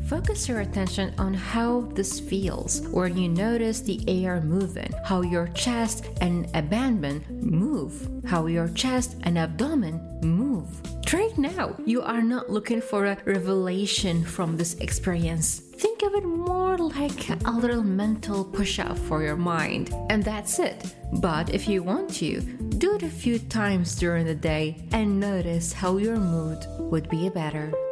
focus your attention on how this feels, where you notice the air moving, how your chest and abdomen move, how your chest and abdomen move. Try it now. You are not looking for a revelation from this experience. Think of it more like a little mental push-up for your mind, and that's it. But if you want to, do it a few times during the day and notice how your mood would be better.